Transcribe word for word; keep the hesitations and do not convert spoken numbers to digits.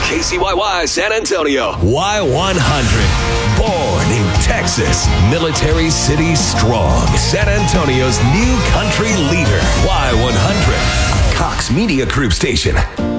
K C Y Y San Antonio. Y one hundred. Born in Texas. Military City strong. San Antonio's new country leader. Y one hundred. Cox Media Group Station.